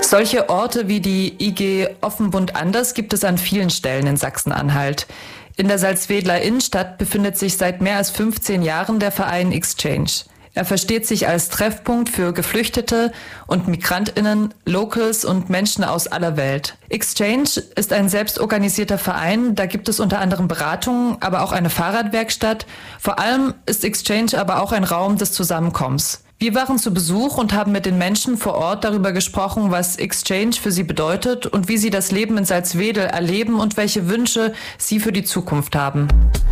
Solche Orte wie die IG Offenbund-Anders gibt es an vielen Stellen in Sachsen-Anhalt. In der Salzwedler Innenstadt befindet sich seit mehr als 15 Jahren der Verein Exchange. Er versteht sich als Treffpunkt für Geflüchtete und MigrantInnen, Locals und Menschen aus aller Welt. Exchange ist ein selbstorganisierter Verein, da gibt es unter anderem Beratungen, aber auch eine Fahrradwerkstatt. Vor allem ist Exchange aber auch ein Raum des Zusammenkommens. Wir waren zu Besuch und haben mit den Menschen vor Ort darüber gesprochen, was Exchange für sie bedeutet und wie sie das Leben in Salzwedel erleben und welche Wünsche sie für die Zukunft haben.